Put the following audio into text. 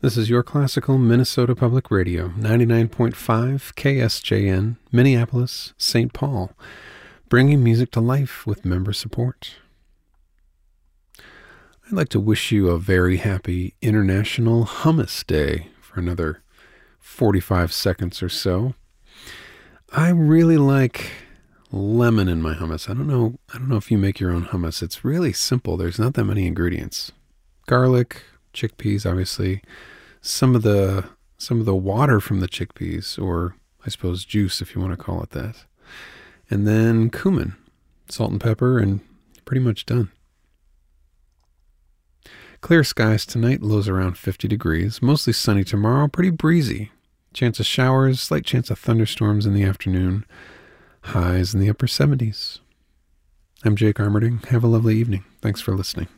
This is your classical Minnesota Public Radio, 99.5 KSJN, Minneapolis, St. Paul, bringing music to life with member support. I'd like to wish you a very happy International Hummus Day for another 45 seconds or so. I really like lemon in my hummus. I don't know if you make your own hummus. It's really simple. There's not that many ingredients. Garlic, chickpeas, obviously, some of the water from the chickpeas, or I suppose juice if you want to call it that, and then cumin, salt and pepper, and pretty much done. Clear skies tonight, lows around 50 degrees, mostly sunny tomorrow, pretty breezy. Chance of showers, slight chance of thunderstorms in the afternoon, highs in the upper 70s. I'm Jake Armerding. Have a lovely evening. Thanks for listening.